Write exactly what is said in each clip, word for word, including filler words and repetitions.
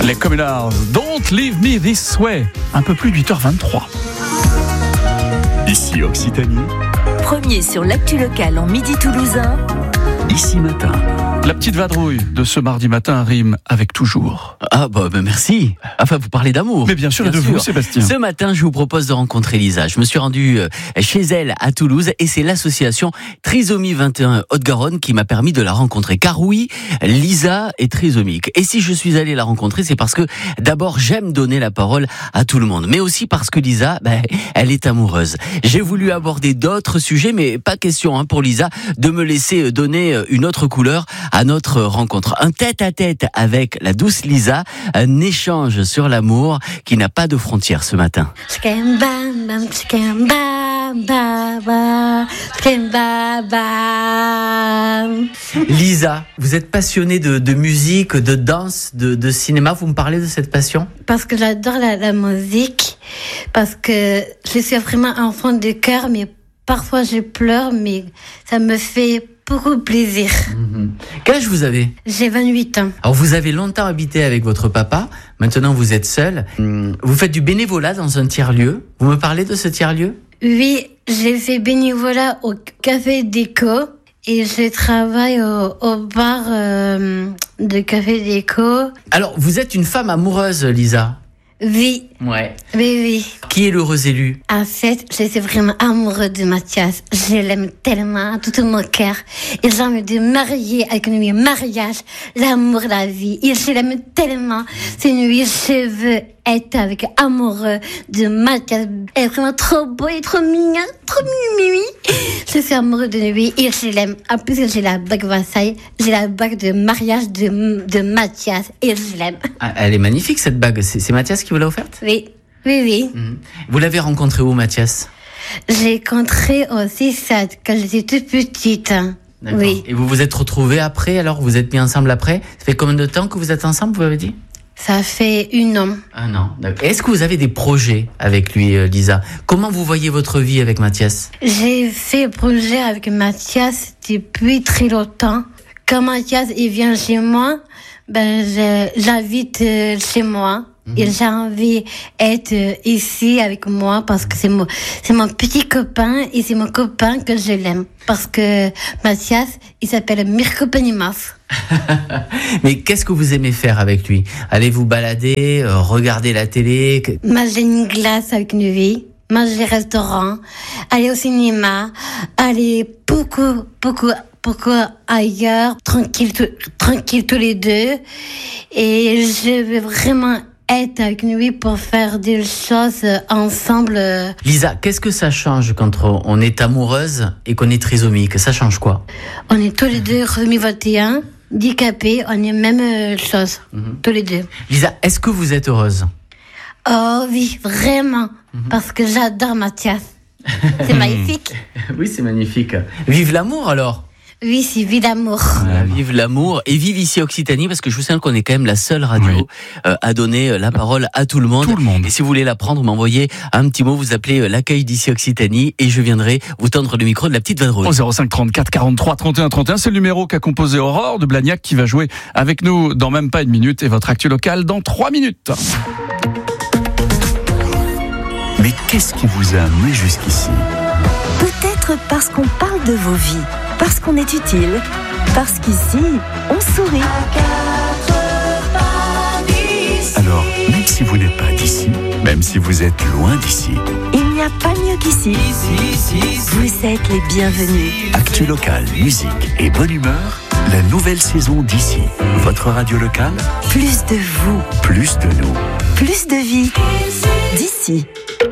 Les Communards, Don't Leave Me This Way. Un peu plus de huit heures vingt-trois. Ici Occitanie. Premier sur l'actu locale en midi toulousain. Ici Matin. La petite vadrouille de ce mardi matin rime avec toujours. Ah bah, bah merci. Enfin, vous parlez d'amour. Mais bien sûr, bien et de sûr. Vous, Sébastien. Ce matin, je vous propose de rencontrer Lisa. Je me suis rendu chez elle à Toulouse et c'est l'association Trisomie vingt et un Haute-Garonne qui m'a permis de la rencontrer. Car oui, Lisa est trisomique. Et si je suis allé la rencontrer, c'est parce que d'abord, j'aime donner la parole à tout le monde. Mais aussi parce que Lisa, ben, elle est amoureuse. J'ai voulu aborder d'autres sujets, mais pas question hein, pour Lisa de me laisser donner une autre couleur à notre rencontre. Un tête-à-tête avec la douce Lisa, un échange sur l'amour qui n'a pas de frontières ce matin. Lisa, vous êtes passionnée de, de musique, de danse, de, de cinéma. Vous me parlez de cette passion ? Parce que j'adore la, la musique, parce que je suis vraiment enfant de cœur, mais parfois je pleure, mais ça me fait beaucoup plaisir. Mmh. Quel âge vous avez ? J'ai vingt-huit ans. Alors vous avez longtemps habité avec votre papa, maintenant vous êtes seule. Vous faites du bénévolat dans un tiers-lieu. Vous me parlez de ce tiers-lieu ? Oui, j'ai fait bénévolat au Café Déco et je travaille au, au bar euh, de Café Déco. Alors vous êtes une femme amoureuse, Lisa ? Oui. Ouais. Oui, oui. Qui est l'heureux élu ? En fait, je suis vraiment amoureuse de Mathias. Je l'aime tellement, tout mon cœur. Et j'ai envie de marier avec lui, mariage, l'amour, la vie. Et je l'aime tellement. C'est lui, je veux être avec amoureux de Mathias. Il est vraiment trop beau et trop mignon, trop mimi. Je suis amoureuse de lui et je l'aime. En plus, j'ai la bague Versailles, j'ai la bague de mariage de, de Mathias et je l'aime. Ah, elle est magnifique cette bague. C'est, c'est Mathias qui vous l'a offerte ? Oui, oui, oui. Mmh. Vous l'avez rencontré où, Mathias ? J'ai rencontré au C S A D quand j'étais toute petite. D'accord. Oui. Et vous vous êtes retrouvés après, alors vous êtes mis ensemble après ? Ça fait combien de temps que vous êtes ensemble, vous m'avez dit ? Ça fait un an. Un an, d'accord. Est-ce que vous avez des projets avec lui, Lisa ? Comment vous voyez votre vie avec Mathias ? J'ai fait un projet avec Mathias depuis très longtemps. Quand Mathias il vient chez moi, ben je, j'invite chez moi. Mmh. Et j'ai envie d'être ici avec moi parce que c'est mon, c'est mon petit copain et c'est mon copain que je l'aime. Parce que Mathias, il s'appelle Mirko Penimas. Mais qu'est-ce que vous aimez faire avec lui ? Allez vous balader, euh, regarder la télé ? Manger une glace avec lui, manger au restaurant, aller au cinéma, aller beaucoup, beaucoup, beaucoup ailleurs, tranquille, tout, tranquille tous les deux. Et je veux vraiment être avec lui pour faire des choses ensemble. Lisa, qu'est-ce que ça change quand on est amoureuse et qu'on est trisomique ? Ça change quoi ? On est tous les deux trisomie vingt et un, handicapés, on est même chose, mm-hmm. tous les deux. Lisa, est-ce que vous êtes heureuse ? Oh oui, vraiment, mm-hmm. parce que j'adore Mathias. C'est magnifique. Oui, c'est magnifique. Vive l'amour alors ! Oui, c'est vive l'amour. Voilà, vive l'amour et vive ici Occitanie, parce que je vous signale qu'on est quand même la seule radio oui. euh, à donner la parole à tout le monde. Tout le monde. Et si vous voulez la prendre, m'envoyez un petit mot, vous appelez l'accueil d'ici Occitanie et je viendrai vous tendre le micro de la petite vadrouille. Au zéro cinq trente-quatre quarante-trois trente et un trente et un, c'est le numéro qu'a composé Aurore de Blagnac qui va jouer avec nous dans même pas une minute et votre actu locale dans trois minutes. Mais qu'est-ce qui vous a amené jusqu'ici ? Peut-être parce qu'on parle de vos vies, parce qu'on est utile, parce qu'ici, on sourit. Alors, même si vous n'êtes pas d'ici, même si vous êtes loin d'ici, il n'y a pas mieux qu'ici. Vous êtes les bienvenus. Actu locale, musique et bonne humeur, la nouvelle saison d'ici. Votre radio locale ? Plus de vous. Plus de nous. Plus de vie. D'ici.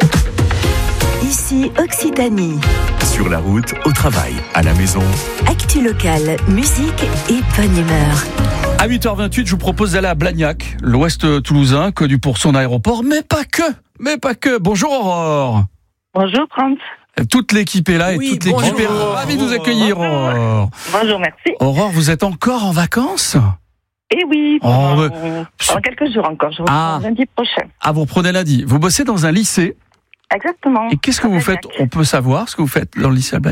Ici Occitanie. Sur la route, au travail, à la maison. Actu locale, musique et bonne humeur. À huit heures vingt-huit, je vous propose d'aller à Blagnac, l'ouest toulousain, connu pour son aéroport, mais pas que, mais pas que. Bonjour Aurore. Bonjour Franck. Toute l'équipe est là et oui, toute l'équipe bonjour. Est ravie de vous accueillir Aurore. Bonjour, merci. Aurore, vous êtes encore en vacances ? Eh oui, pendant, oh, pendant quelques jours encore, je reprends ah. lundi prochain. Ah, vous reprenez lundi. Vous bossez dans un lycée ? Exactement. Et qu'est-ce que vous faites ? On peut savoir ce que vous faites dans le lycée à Blagnac ?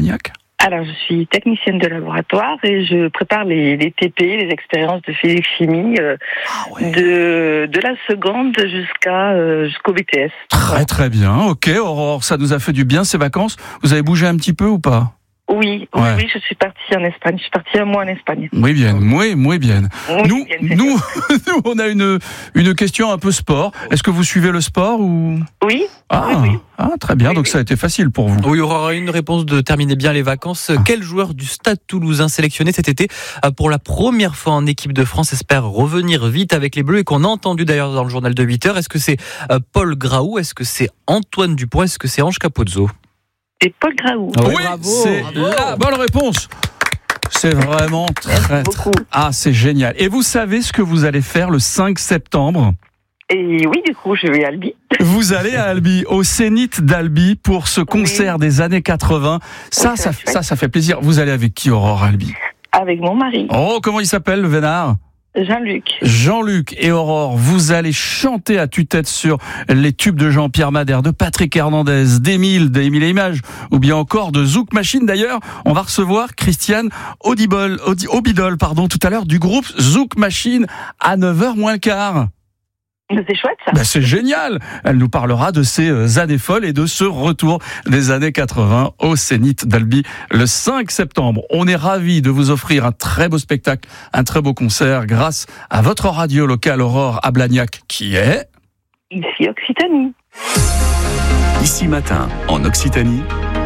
Alors, je suis technicienne de laboratoire et je prépare les, les T P, les expériences de physique-chimie, euh, ah ouais. de, de la seconde jusqu'à, euh, jusqu'au B T S. Très très bien, ok Aurore, ça nous a fait du bien ces vacances. Vous avez bougé un petit peu ou pas ? Oui, oui, ouais. oui, je suis partie en Espagne. Je suis partie un mois en Espagne. Muy bien, muy, muy bien. Muy nous, bien, nous, nous, on a une une question un peu sport. Est-ce que vous suivez le sport ou ? Oui. Ah, oui, oui. ah très bien. Oui, donc oui. ça a été facile pour vous. Oui, Aurore, une réponse de terminer bien les vacances. Ah. Quel joueur du Stade Toulousain sélectionné cet été pour la première fois en équipe de France espère revenir vite avec les Bleus et qu'on a entendu d'ailleurs dans le journal de huit heures ? Est-ce que c'est Paul Graou ? Est-ce que c'est Antoine Dupont ? Est-ce que c'est Ange Capozzo ? Et Paul Graou. Oui, bravo, c'est bravo. La bonne réponse. C'est vraiment très, très... Ah, c'est génial. Et vous savez ce que vous allez faire le cinq septembre ? Et oui, du coup, je vais à Albi. Vous allez à Albi, au Zénith d'Albi, pour ce concert oui. des années quatre-vingts. Ça, oui, ça, ça, ça, ça fait plaisir. Vous allez avec qui, Aurore, à Albi ? Avec mon mari. Oh, comment il s'appelle, le vénard ? Jean-Luc. Jean-Luc et Aurore, vous allez chanter à tue-tête sur les tubes de Jean-Pierre Madère, de Patrick Hernandez, d'Émile, d'Émile et Images, ou bien encore de Zouk Machine. D'ailleurs, on va recevoir Christiane Audibol, Audi, Obidol, pardon, tout à l'heure, du groupe Zouk Machine à neuf heures moins le quart. C'est chouette ça. Ben c'est génial. Elle nous parlera de ces années folles et de ce retour des années quatre-vingts au Zénith d'Albi le cinq septembre. On est ravis de vous offrir un très beau spectacle, un très beau concert grâce à votre radio locale Aurore à Blagnac qui est... Ici Occitanie. Ici Matin en Occitanie,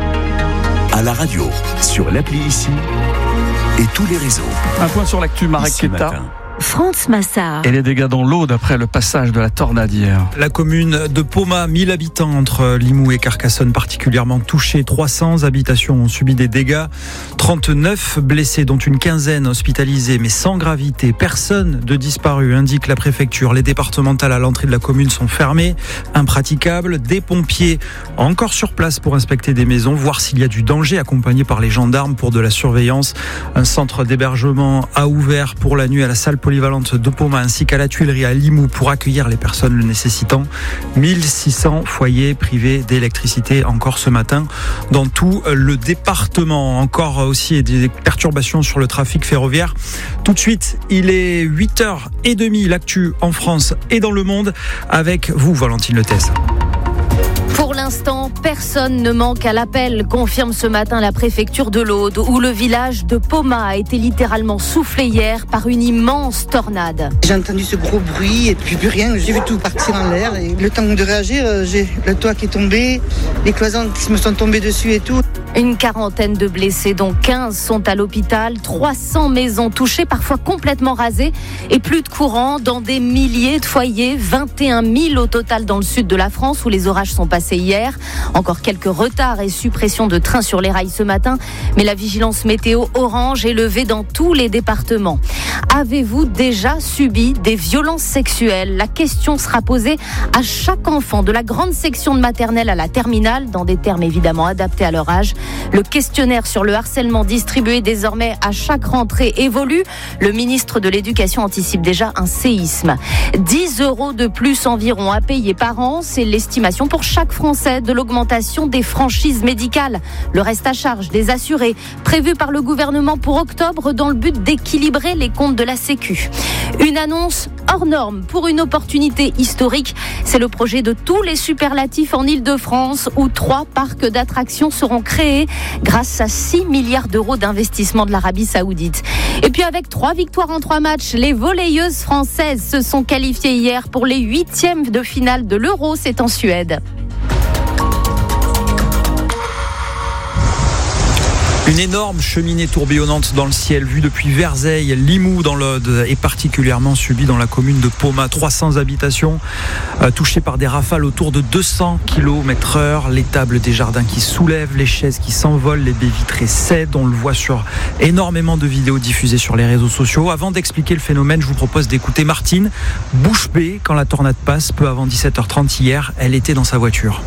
à la radio, sur l'appli Ici et tous les réseaux. Un point sur l'actu, Marek Keta. France Massard. Et les dégâts dans l'Aude après le passage de la tornade hier. La commune de Poma, mille habitants entre Limoux et Carcassonne particulièrement touchés. trois cents habitations ont subi des dégâts. trente-neuf blessés, dont une quinzaine hospitalisés, mais sans gravité. Personne de disparu, indique la préfecture. Les départementales à l'entrée de la commune sont fermées, impraticables. Des pompiers encore sur place pour inspecter des maisons, voir s'il y a du danger, accompagnés par les gendarmes pour de la surveillance. Un centre d'hébergement a ouvert pour la nuit à la salle polyvalente de Poma ainsi qu'à la Tuilerie à Limoux pour accueillir les personnes le nécessitant. mille six cents foyers privés d'électricité encore ce matin dans tout le département. Encore aussi des perturbations sur le trafic ferroviaire. Tout de suite, il est huit heures trente, l'actu en France et dans le monde avec vous, Valentine Letès. Pour l'instant, personne ne manque à l'appel, confirme ce matin la préfecture de l'Aude, où le village de Poma a été littéralement soufflé hier par une immense tornade. J'ai entendu ce gros bruit et puis plus rien, j'ai vu tout partir en l'air. Et le temps de réagir, j'ai le toit qui est tombé, les cloisons qui me sont tombées dessus et tout. Une quarantaine de blessés, dont quinze sont à l'hôpital, trois cents maisons touchées, parfois complètement rasées, et plus de courant dans des milliers de foyers, vingt et un mille au total dans le sud de la France, où les orages sont passés hier. Encore quelques retards et suppressions de trains sur les rails ce matin, mais la vigilance météo orange est levée dans tous les départements. Avez-vous déjà subi des violences sexuelles ? La question sera posée à chaque enfant, de la grande section de maternelle à la terminale, dans des termes évidemment adaptés à leur âge. Le questionnaire sur le harcèlement distribué désormais à chaque rentrée évolue. Le ministre de l'Éducation anticipe déjà un séisme. dix euros de plus environ à payer par an, c'est l'estimation pour chaque Français de l'augmentation des franchises médicales. Le reste à charge des assurés, prévu par le gouvernement pour octobre dans le but d'équilibrer les comptes de la Sécu. Une annonce hors norme pour une opportunité historique. C'est le projet de tous les superlatifs en Île-de-France, où trois parcs d'attractions seront créés grâce à six milliards d'euros d'investissement de l'Arabie Saoudite. Et puis avec trois victoires en trois matchs, les volleyeuses françaises se sont qualifiées hier pour les huitièmes de finale de l'Euro. C'est en Suède. Une énorme cheminée tourbillonnante dans le ciel, vue depuis Verzeil, Limoux dans l'Aude, et particulièrement subie dans la commune de Poma. trois cents habitations euh, touchées par des rafales autour de deux cents kilomètres heure. Les tables des jardins qui soulèvent, les chaises qui s'envolent, les baies vitrées cèdent. On le voit sur énormément de vidéos diffusées sur les réseaux sociaux. Avant d'expliquer le phénomène, je vous propose d'écouter Martine, bouche bée quand la tornade passe, peu avant dix-sept heures trente hier. Elle était dans sa voiture.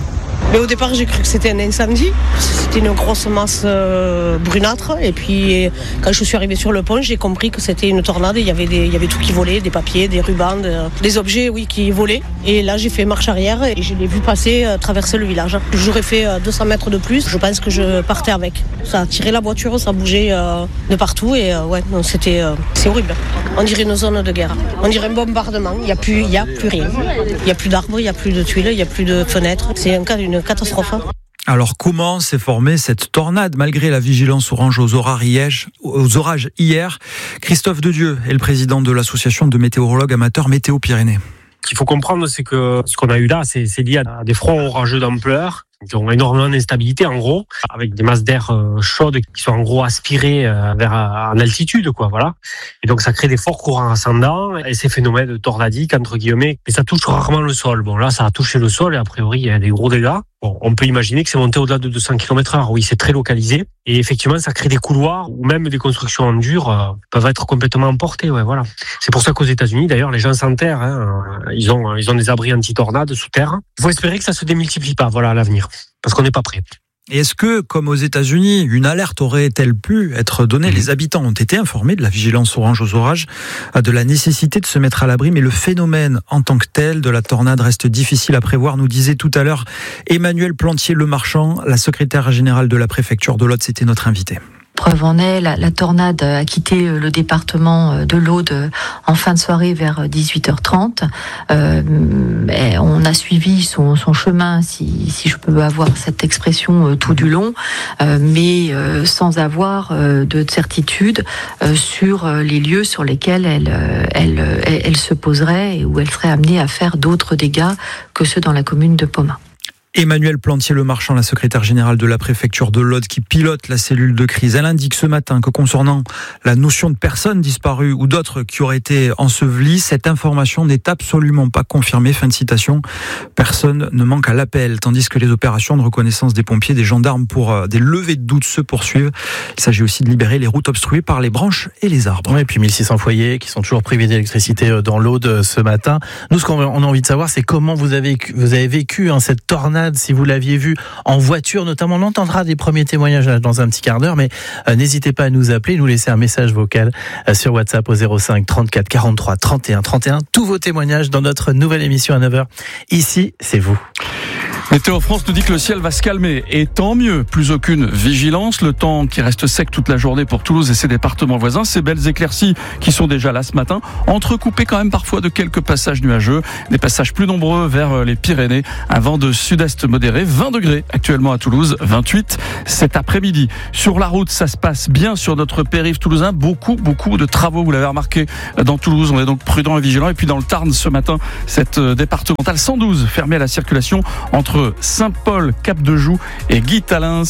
Mais au départ, j'ai cru que c'était un incendie. C'était une grosse masse euh, brunâtre. Et puis, quand je suis arrivée sur le pont, j'ai compris que c'était une tornade. Il y avait, des, il y avait tout qui volait, des papiers, des rubans, de, des objets oui, qui volaient. Et là, j'ai fait marche arrière et je l'ai vu passer, euh, traverser le village. J'aurais fait euh, deux cents mètres de plus. Je pense que je partais avec. Ça a tiré la voiture, ça bougeait euh, de partout. Et euh, ouais, non, c'était, euh, c'est horrible. On dirait une zone de guerre. On dirait un bombardement. Il n'y a plus, il y a plus rien. Il n'y a plus d'arbres, il n'y a plus de tuiles, il n'y a plus de fenêtres. C'est un cas d'une catastrophe. Alors comment s'est formée cette tornade malgré la vigilance orange aux orages hier, aux orages hier Christophe Dedieu est le président de l'association de météorologues amateurs Météo Pyrénées. Ce qu'il faut comprendre, c'est que ce qu'on a eu là, c'est, c'est lié à des fronts orageux d'ampleur qui ont énormément d'instabilité, en gros, avec des masses d'air euh, chaudes qui sont en gros aspirées euh, vers en altitude, quoi, voilà. Et donc ça crée des forts courants ascendants et ces phénomènes tornadiques entre guillemets. Mais ça touche rarement le sol. Bon, là, ça a touché le sol et a priori il y a des gros dégâts. Bon, on peut imaginer que c'est monté au-delà de deux cents kilomètres heure. Oui, c'est très localisé. Et effectivement, ça crée des couloirs ou même des constructions en dur euh, peuvent être complètement emportées. Ouais, voilà. C'est pour ça qu'aux États-Unis, d'ailleurs, les gens s'enterrent. Hein, ils ont, ils ont des abris anti-tornades sous terre. Il faut espérer que ça se démultiplie pas. Voilà, à l'avenir, parce qu'on n'est pas prêt. Et est-ce que, comme aux États-Unis, une alerte aurait-elle pu être donnée ? Les habitants ont été informés de la vigilance orange aux orages, de la nécessité de se mettre à l'abri, mais le phénomène en tant que tel de la tornade reste difficile à prévoir, nous disait tout à l'heure Emmanuel Plantier-Lemarchand, la secrétaire générale de la préfecture de l'Aude, c'était notre invité. Preuve en est, la, la tornade a quitté le département de l'Aude en fin de soirée vers dix-huit heures trente. Euh, on a suivi son, son chemin, si, si je peux avoir cette expression, tout du long, euh, mais euh, sans avoir euh, de certitude euh, sur les lieux sur lesquels elle, elle, elle, elle se poserait et où elle serait amenée à faire d'autres dégâts que ceux dans la commune de Pomat. Emmanuel Plantier-Lemarchand, la secrétaire générale de la préfecture de l'Aude, qui pilote la cellule de crise. Elle indique ce matin que concernant la notion de personnes disparues ou d'autres qui auraient été ensevelies, cette information n'est absolument pas confirmée. Fin de citation. Personne ne manque à l'appel, tandis que les opérations de reconnaissance des pompiers, des gendarmes pour des levées de doute se poursuivent. Il s'agit aussi de libérer les routes obstruées par les branches et les arbres. Oui, et puis mille six cents foyers qui sont toujours privés d'électricité dans l'Aude ce matin. Nous, ce qu'on a envie de savoir, c'est comment vous avez, vous avez vécu hein, cette tornade. Si vous l'aviez vu en voiture, notamment, on entendra des premiers témoignages dans un petit quart d'heure, mais euh, n'hésitez pas à nous appeler, nous laisser un message vocal euh, sur WhatsApp au zéro cinq trente-quatre quarante-trois trente et un trente et un. Tous vos témoignages dans notre nouvelle émission à neuf heures. Ici, c'est vous. Météo France nous dit que le ciel va se calmer et tant mieux, plus aucune vigilance, le temps qui reste sec toute la journée pour Toulouse et ses départements voisins, ces belles éclaircies qui sont déjà là ce matin, entrecoupées quand même parfois de quelques passages nuageux, des passages plus nombreux vers les Pyrénées, un vent de sud-est modéré, vingt degrés actuellement à Toulouse, vingt-huit cet après-midi. Sur la route, ça se passe bien sur notre périph' toulousain, beaucoup, beaucoup de travaux, vous l'avez remarqué, dans Toulouse, on est donc prudent et vigilant, et puis dans le Tarn ce matin, cette départementale cent douze fermée à la circulation entre Saint-Paul, Cap-de-Joux et Guy-Talins.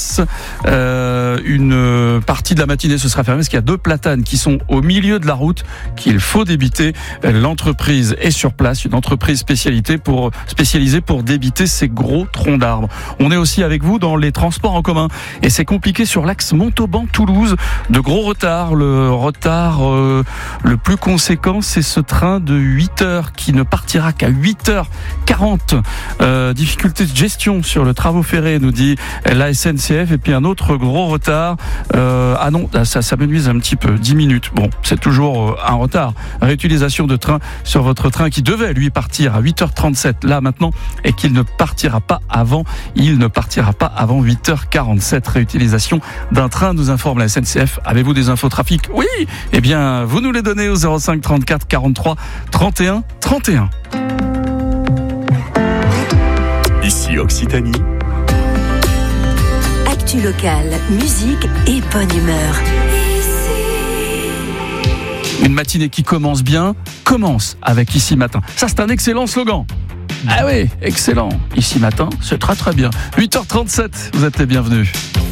Euh, une partie de la matinée se sera fermée parce qu'il y a deux platanes qui sont au milieu de la route qu'il faut débiter. L'entreprise est sur place, une entreprise spécialité pour, spécialisée pour débiter ces gros troncs d'arbres. On est aussi avec vous dans les transports en commun et c'est compliqué sur l'axe Montauban-Toulouse. De gros retards. Le retard euh, le plus conséquent, c'est ce train de huit heures qui ne partira qu'à huit heures quarante. Euh, difficulté de gestion sur le travaux ferré, nous dit la S N C F. Et puis un autre gros retard. Euh, ah non, ça, ça me nuise un petit peu. dix minutes. Bon, c'est toujours un retard. Réutilisation de train sur votre train qui devait, lui, partir à huit heures trente-sept, là, maintenant, et qu'il ne partira pas avant. Il ne partira pas avant huit heures quarante-sept. Réutilisation d'un train, nous informe la S N C F. Avez-vous des infos trafic ? Oui. Eh bien, vous nous les donnez au zéro cinq trente-quatre quarante-trois trente et un trente et un. Ici Occitanie. Actu locale, musique et bonne humeur. Une matinée qui commence bien, commence avec Ici Matin. Ça, c'est un excellent slogan. Ah oui, excellent. Ici Matin, c'est très très bien. huit heures trente-sept, vous êtes les bienvenus.